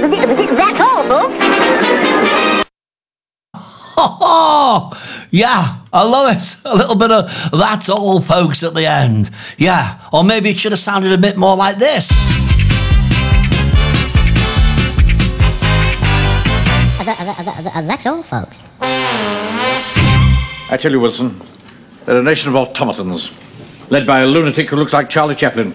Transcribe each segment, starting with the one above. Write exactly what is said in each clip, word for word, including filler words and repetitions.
That's all, folks. Oh, yeah, I love it. A little bit of "that's all, folks" at the end. Yeah, or maybe it should have sounded a bit more like this. That's all, folks. I tell you, Wilson, they're a nation of automatons, led by a lunatic who looks like Charlie Chaplin.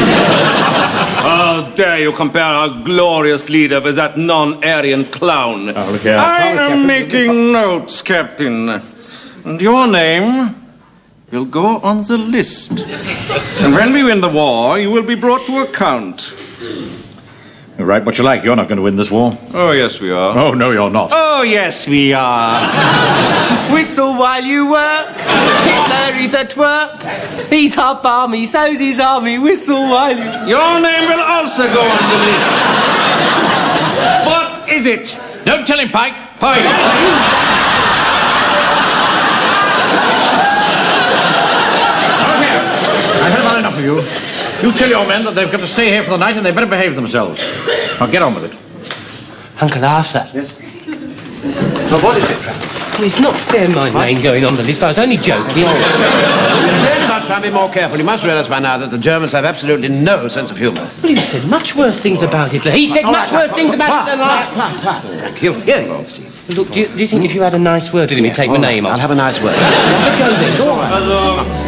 How dare you compare our glorious leader with that non-Aryan clown? Oh, look here. I am making notes, Captain. And your name will go on the list. And when we win the war, you will be brought to account. You're right, what you like. You're not going to win this war. Oh, yes, we are. Oh, no, you're not. Oh, yes, we are. Whistle while you work. Hitler is at work. He's half army, so's his army. Whistle while you... Your name will also go on the list. What is it? Don't tell him, Pike. Pike. I've had enough of you. You tell your men that they've got to stay here for the night and they better behave themselves. Now get on with it. Uncle Arthur. Yes? Well, what is it, Frank? Well, it's not fair my name going on the list. I was only joking. You really must try and be more careful. You must realise by now that the Germans have absolutely no sense of humour. Well, he said much worse things about Hitler. He said All much right, worse things about Hitler than I... Frank, you hear you. Look, do you, do you think if you had a nice word with him, he'd take my name off? I'll have a nice word. Have a go then. All right.